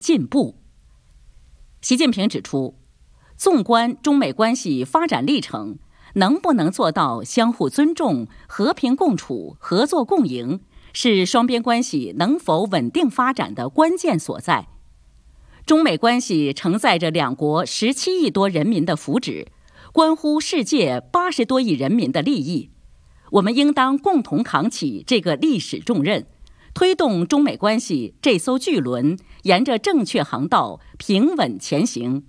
进步。习近平指出，纵观中美关系发展历程，能不能做到相互尊重、和平共处、合作共赢，是双边关系能否稳定发展的关键所在。中美关系承载着两国17亿多人民的福祉，关乎世界80多亿人民的利益。我们应当共同扛起这个历史重任，推动中美关系这艘巨轮沿着正确航道平稳前行。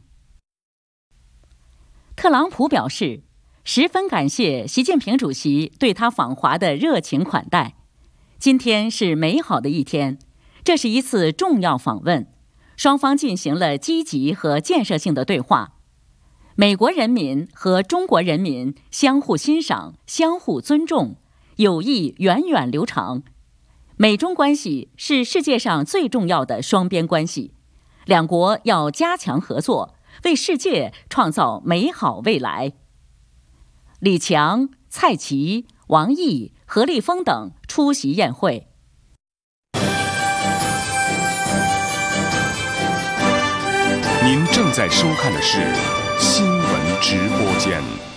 特朗普表示，十分感谢习近平主席对他访华的热情款待。今天是美好的一天，这是一次重要访问，双方进行了积极和建设性的对话。美国人民和中国人民相互欣赏、相互尊重，友谊源远流长。美中关系是世界上最重要的双边关系，两国要加强合作，为世界创造美好未来。李强、蔡奇、王毅、何立峰等出席宴会。 您正在收看的是新闻直播间。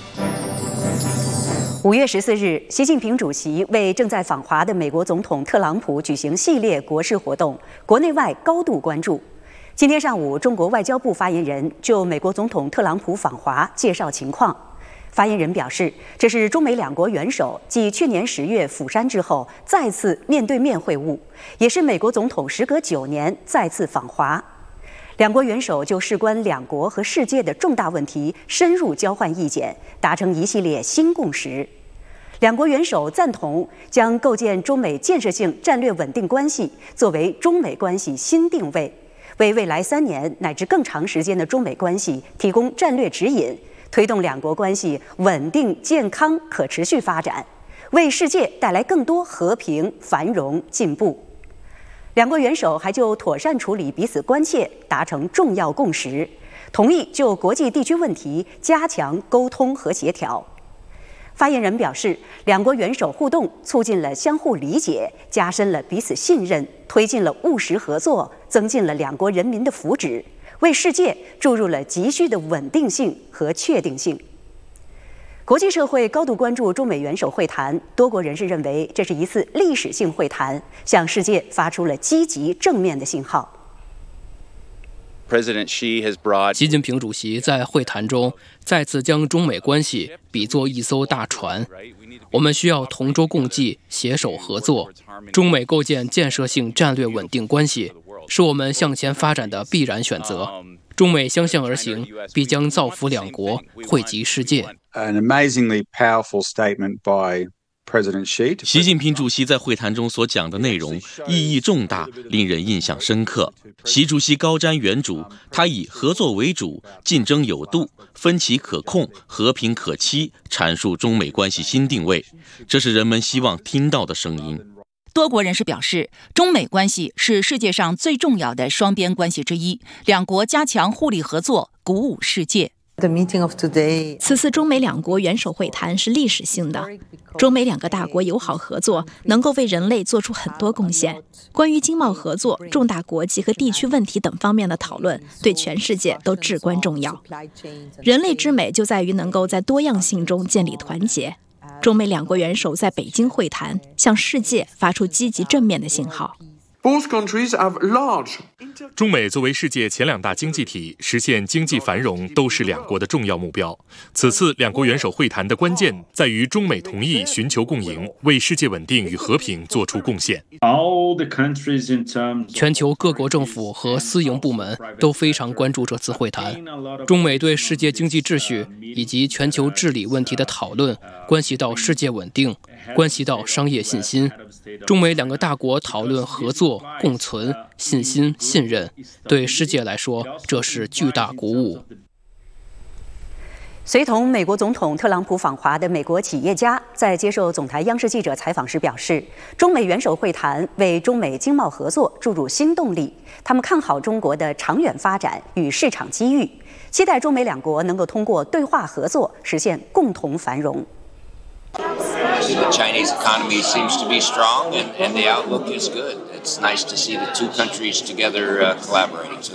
5月14日，习近平主席为正在访华的美国总统特朗普举行系列国事活动，国内外高度关注。今天上午，中国外交部发言人就美国总统特朗普访华介绍情况。发言人表示，这是中美两国元首继去年10月釜山之后再次面对面会晤，也是美国总统时隔9年再次访华。两国元首就事关两国和世界的重大问题深入交换意见，达成一系列新共识。两国元首赞同将构建中美建设性战略稳定关系作为中美关系新定位，为未来3年乃至更长时间的中美关系提供战略指引，推动两国关系稳定、健康、可持续发展，为世界带来更多和平、繁荣、进步。两国元首还就妥善处理彼此关切达成重要共识，同意就国际地区问题加强沟通和协调。发言人表示，两国元首互动促进了相互理解，加深了彼此信任，推进了务实合作，增进了两国人民的福祉，为世界注入了急需的稳定性和确定性。国际社会高度关注中美元首会谈，多国人士认为这是一次历史性会谈，向世界发出了积极正面的信号。 习近平主席在会谈中再次将中美关系比作一艘大船，我们需要同舟共济，携手合作。中美构建建设性战略稳定关系，是我们向前发展的必然选择。中美相向而行，必将造福两国，惠及世界。 习近平主席在会谈中所讲的内容意义重大，令人印象深刻。习主席高瞻远瞩，他以合作为主、竞争有度、分歧可控、和平可期阐述中美关系新定位，这是人们希望听到的声音。 多国人士表示，中美关系是世界上最重要的双边关系之一，两国加强互利合作，鼓舞世界。 此次中美两国元首会谈是历史性的，中美两个大国友好合作能够为人类做出很多贡献。关于经贸合作、重大国际和地区问题等方面的讨论，对全世界都至关重要。人类之美就在于能够在多样性中建立团结。中美两国元首在北京会谈，向世界发出积极正面的信号。 中美作为世界前2大经济体，实现经济繁荣都是两国的重要目标。此次两国元首会谈的关键在于中美同意寻求共赢，为世界稳定与和平做出贡献。 全球各国政府和私营部门都非常关注这次会谈。中美对世界经济秩序以及全球治理问题的讨论，关系到世界稳定，关系到商业信心。中美两个大国讨论合作、共存、信心、信任，对世界来说，这是巨大鼓舞。 随同美国总统特朗普访华的美国企业家在接受总台央视记者采访时表示，中美元首会谈为中美经贸合作注入新动力，他们看好中国的长远发展与市场机遇，期待中美两国能够通过对话合作实现共同繁荣。 The Chinese economy seems to be strong, and the outlook is good. It's nice to see the two countries together collaborating.